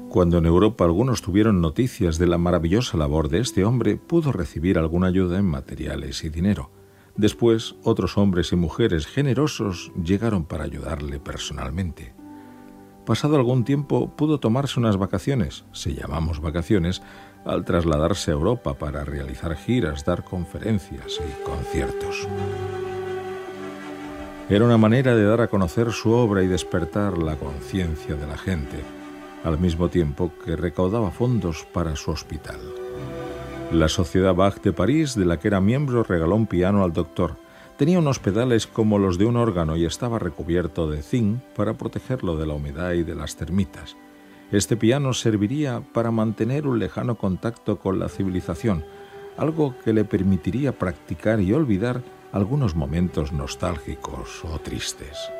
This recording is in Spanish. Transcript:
Cuando en Europa algunos tuvieron noticias de la maravillosa labor de este hombre, pudo recibir alguna ayuda en materiales y dinero. Después, otros hombres y mujeres generosos llegaron para ayudarle personalmente. Pasado algún tiempo, pudo tomarse unas vacaciones, si llamamos vacaciones, al trasladarse a Europa para realizar giras, dar conferencias y conciertos. Era una manera de dar a conocer su obra y despertar la conciencia de la gente, al mismo tiempo que recaudaba fondos para su hospital. La Sociedad Bach de París, de la que era miembro, regaló un piano al doctor. Tenía unos pedales como los de un órgano y estaba recubierto de zinc para protegerlo de la humedad y de las termitas. Este piano serviría para mantener un lejano contacto con la civilización, algo que le permitiría practicar y olvidar algunos momentos nostálgicos o tristes.